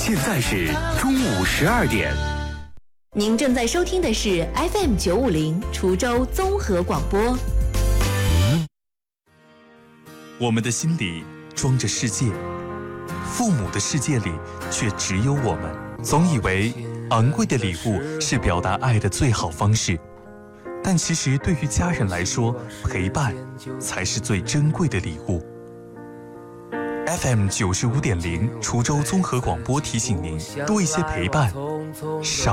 现在是中午12点。 您正在收听的是 FM 950滁州综合广播。 我们的心里装着世界，父母的世界里却只有我们。总以为昂贵的礼物是表达爱的最好方式，但其实对于家人来说，陪伴才是最珍贵的礼物。FM 95.0滁州综合广播提醒您：多一些陪伴，少